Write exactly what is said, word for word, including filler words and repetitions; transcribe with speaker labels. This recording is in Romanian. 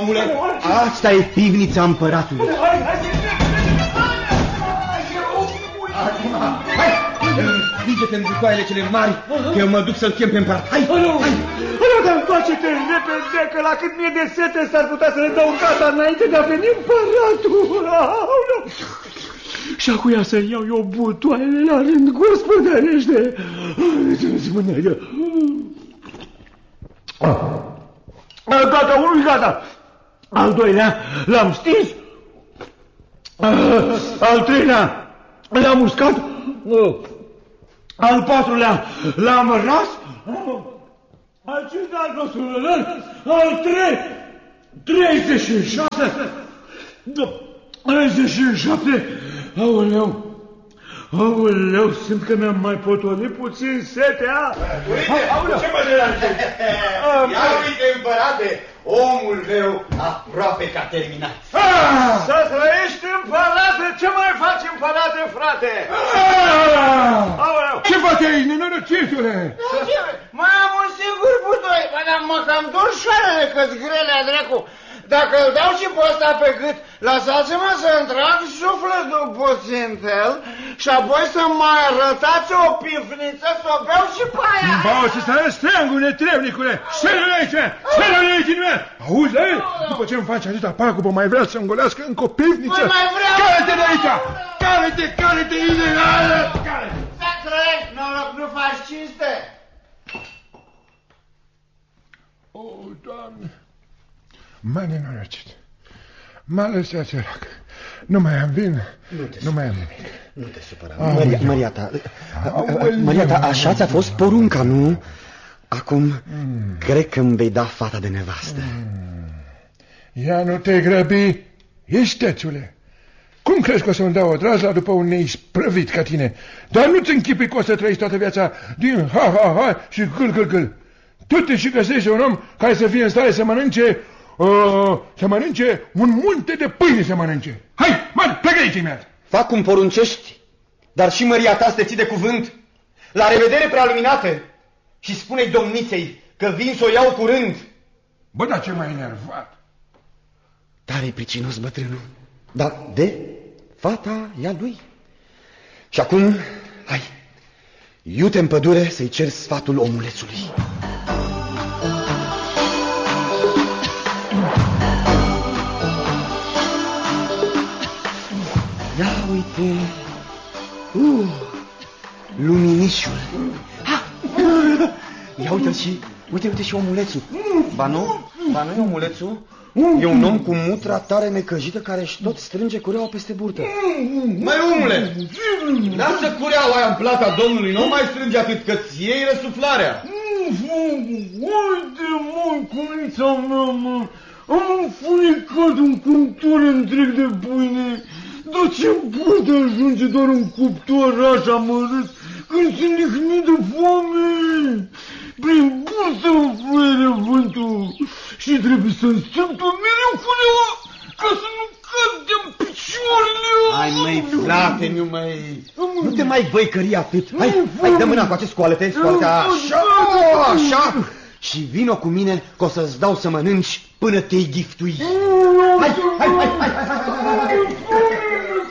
Speaker 1: omule. Asta e pivnița împăratului. Acum, hai! Învige-te în bucoaiele cele mari, că eu mă duc să-l chem pe împărat. Hai, hai!
Speaker 2: Alo, dar întoarce-te repede, că la cât mie de sete s-ar putea să le dau gata înainte de a veni împăratul. Și acuia să iau eu butoaiele la rând, gospodărește. Gata, unul gata. Al doilea l-am stins. Al treilea l-am uscat. Al patrulea l-am ras. Al cincilea nostru, al trei, treizeci și șase, treizeci și șapte, aoleu, aoleu, simt că mi-am mai potolit puțin setea.
Speaker 3: Uite, ce mă deranje? Ia uite, împărate, omul meu aproape că a terminat.
Speaker 2: Să trăiești, împărate, ce mai faci, împărate, frate? Aoleu.
Speaker 4: Ce faci aici, nenorocitule?
Speaker 3: Mai am un singur butoi, dar mă cam dor șoarele că-ți grele, dracu. Dacă îl dau și pe ăsta pe gât, lăsați-mă să-mi trag sufletul puțin fel și apoi să mai arătați o pifniță să o beau și pe aia.
Speaker 4: Bau și să arăți steangul, netrebnicule! Șerele aici! Șerele aici din mea! Auzi, ei? După ce îmi faci atâta pagubă, mai vrea să-mi golească încă o pifniță?
Speaker 3: Păi mai vreau!
Speaker 4: Care-te de aici! Care-te, care-te, ideală! Care-te!
Speaker 3: Să trăiești, noroc, nu faci cinste!
Speaker 4: O, Doamne! M-a nenorocit. M-a lăsat sărac. Nu mai am vin, nu, nu mai am nimic.
Speaker 1: Nu te supăra. Maria, Maria ta, Maria ta, așa ți-a fost porunca, nu? Acum, mm. cred că îmi vei da fata de nevastă.
Speaker 4: Mm. Ia nu te grăbi, istețule. Cum crezi că o să-mi dau o drazla după un neisprăvit ca tine? Dar nu-ți închipui că o să trăiești toată viața din ha-ha-ha și gâl-gâl-gâl. Tu te și găsești un om care să fie în stare să mănânce, uh, să mănânce un munte de pâine să mănânce. Hai, mă, plecă aici imediat.
Speaker 1: Fac cum poruncești, dar și Maria ta să te ții de cuvânt. La revedere, prealuminate, și spune-i domniței că vin să o iau curând.
Speaker 4: Bă, dar ce m-ai enervat.
Speaker 1: Tare-i pricinos bătrânul, dar de fata ea lui. Și acum, hai, iute în pădure să-i cer sfatul omulețului. Ia uite, uh, luminișul. Ha! Ia uite-l și, uite, uite și omulețul. Ba nu, ba nu e omulețul. E un om cu mutra tare necăjită care își tot strânge cureaua peste burtă.
Speaker 3: Măi, omule, lasă cureaua aia în plata domnului, nu mai strânge atât că-ți iei răsuflarea.
Speaker 2: Uite, măi, cunița mea, mă, am înfunicat un cuptor întreg de pâine. Dar ce poate ajunge doar un cuptor așa mărât când se nihnit de foame? Prin bursă îmi fluie vântul și trebuie să-mi strâmtă mereu cureaua ca să nu cad de-n picioarele.
Speaker 1: Hai, măi, frate, nu mai... Nu te mai băicări atât. Hai, hai, dă mâna cu acest scoalete, scoalete, așa, așa. Și vino cu mine că o să-ți dau să mănânci până te-i ghiftui. Hai, hai, hai, hai, hai, hai, hai, hai.